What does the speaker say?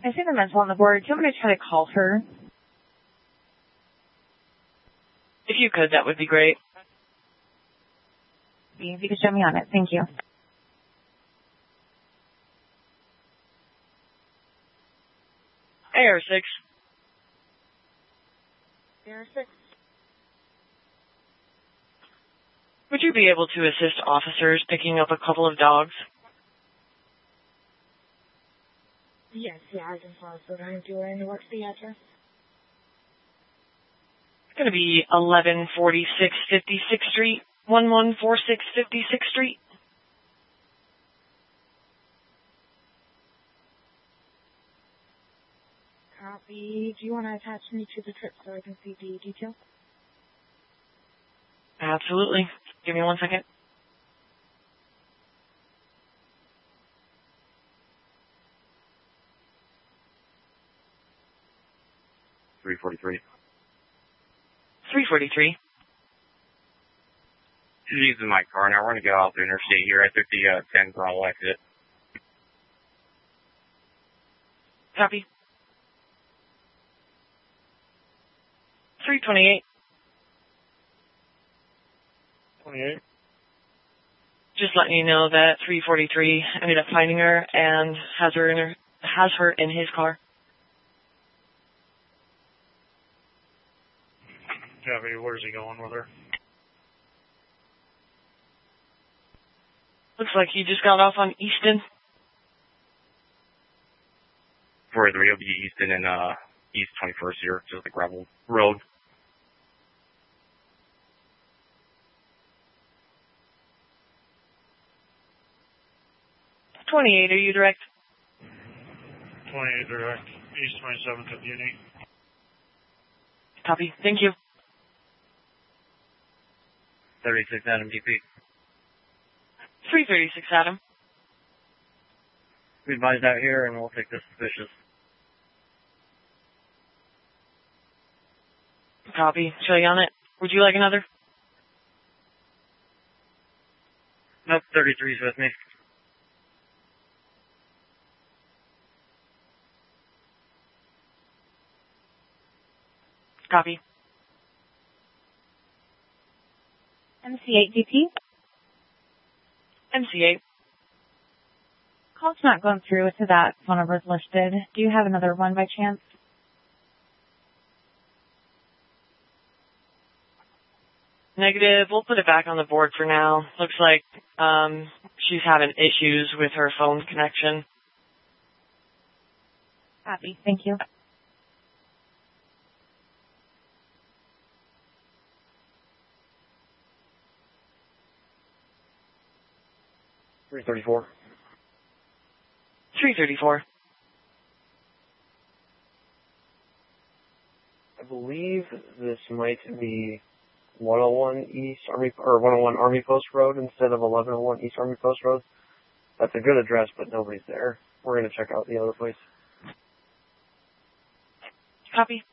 I see the mental on the board. Do you want me to try to call her? If you could, that would be great. If you could show me on it. Thank you. AR6. AR6. Would you be able to assist officers picking up a couple of dogs? Yes, I can follow what I'm doing. What's the address? It's going to be 1146 56th Street, 1146 56th Street. Copy. Do you want to attach me to the trip so I can see the details? Absolutely. Give me 1 second. $343. 343. She's using my car now. We're going to go off the interstate here. I took the 10 Bravo exit. Copy. 328. 28. Just letting you know that 343 ended up finding her and has her in his car. Copy. Where's he going with her? Looks like he just got off on Easton. 43 will be Easton and East 21st here, just the gravel road. $28, are you direct? 28 direct. East 27th at Uni. Copy. Thank you. 36 Adam DP. 336, Adam. We advised out here and we'll take the suspicious. Copy. Show you on it. Would you like another? Nope, 33's with me. Copy. MC8 DP? MC8. Call's not going through to that phone number is listed. Do you have another one by chance? Negative. We'll put it back on the board for now. Looks like she's having issues with her phone connection. Copy. Thank you. $334. 334. I believe this might be 101 East Army or 101 Army Post Road instead of 1101 East Army Post Road. That's a good address, but nobody's there. We're going to check out the other place. Copy.